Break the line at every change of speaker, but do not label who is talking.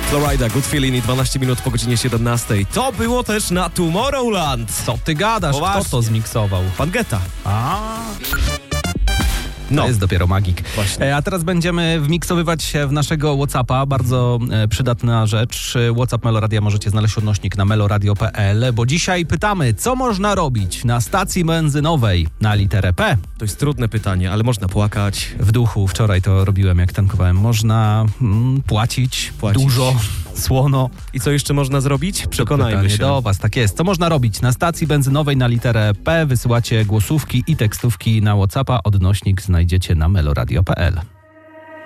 Florida, Good Feeling i 12 minut po godzinie 17. To było też na Tomorrowland.
Co ty gadasz?
Poważnie.
Kto to zmiksował?
Pan Geta.
To jest dopiero magik.
Właśnie.
A teraz będziemy wmiksowywać się w naszego WhatsAppa. Bardzo przydatna rzecz. WhatsApp Meloradia możecie znaleźć odnośnik na meloradio.pl, bo dzisiaj pytamy, co można robić na stacji benzynowej na literę P.
To jest trudne pytanie, ale można płakać.
W duchu, wczoraj to robiłem, jak tankowałem. Można płacić dużo, słono.
I co jeszcze można zrobić? Przekonajmy się.
Do was, tak jest. Co można robić? Na stacji benzynowej na literę P wysyłacie głosówki i tekstówki na WhatsAppa. Odnośnik znajdziecie na meloradio.pl.